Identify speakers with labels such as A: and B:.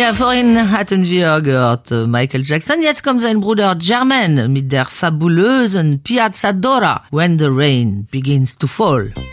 A: Ja, vorhin hatten wir gehört Michael Jackson. Jetzt kommt sein Bruder Jermaine mit der fabulösen Piazza Dora, When the Rain Begins to Fall.